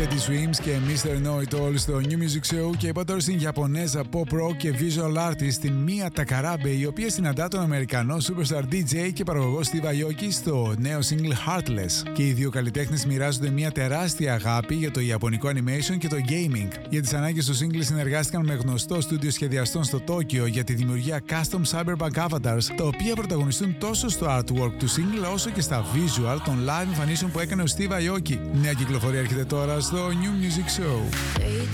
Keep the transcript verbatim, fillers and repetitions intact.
Teddy Swims και μίστερ Know It All στο New Music Show. Και είπα τώρα στην Ιαπωνέζα pop rock και visual artist την Mia Takarabe, η οποία συναντά τον Αμερικανό superstar ντι τζέι και παραγωγό Steve Aoki στο νέο single Heartless. Και οι δύο καλλιτέχνες μοιράζονται μια τεράστια αγάπη για το ιαπωνικό animation και το gaming. Για τις ανάγκες του single συνεργάστηκαν με γνωστό στούντιο σχεδιαστών στο Τόκιο για τη δημιουργία custom cyberpunk avatars, τα οποία πρωταγωνιστούν τόσο στο artwork του single όσο και στα visual των live εμφανίσεων που έκανε ο Steve Aoki. Νέα κυκλοφορία έρχεται τώρα στο New Music Show.